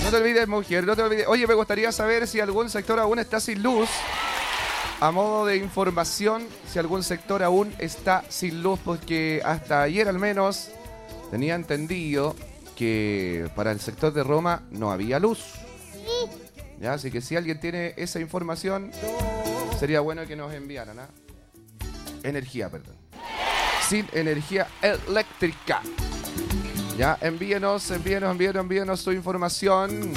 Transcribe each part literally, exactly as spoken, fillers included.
No te olvides, mujer, no te olvides. Oye, me gustaría saber si algún sector aún está sin luz. A modo de información, si algún sector aún está sin luz, porque hasta ayer al menos tenía entendido que para el sector de Roma no había luz. ¿Ya? Así que si alguien tiene esa información, sería bueno que nos enviaran, ¿ah? Energía, perdón. Sin energía eléctrica. Ya, envíenos, envíenos, envíenos, envíenos su información.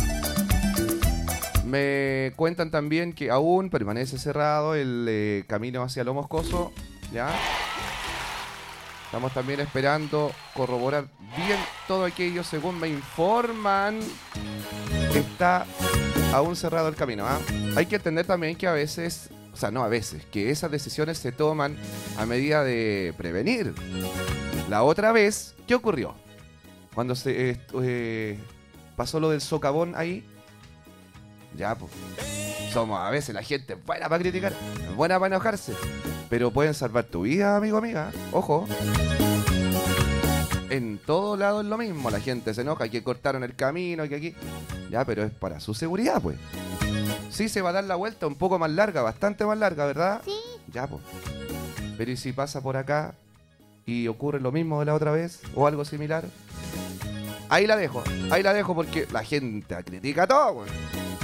Me cuentan también que aún permanece cerrado el eh, camino hacia Lo Moscoso, ¿ya? Estamos también esperando corroborar bien todo aquello. Según me informan, está aún cerrado el camino, ¿ah? Hay que entender también que a veces, o sea, no a veces, que esas decisiones se toman a medida de prevenir. La otra vez, ¿qué ocurrió? Cuando se eh, eh, pasó lo del socavón ahí, ya, pues, somos a veces la gente buena para criticar, buena para enojarse, pero pueden salvar tu vida, amigo, amiga. Ojo. En todo lado es lo mismo, la gente se enoja, que cortaron el camino, que aquí. Ya, pero es para su seguridad, pues. Sí se va a dar la vuelta un poco más larga, bastante más larga, ¿verdad? Sí. Ya, pues. Pero ¿y si pasa por acá y ocurre lo mismo de la otra vez o algo similar? Ahí la dejo, ahí la dejo porque la gente critica todo, güey.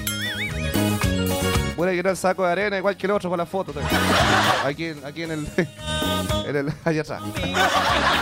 Puede llenar el saco de arena igual que el otro con la foto. Aquí, aquí en el, en el allá atrás.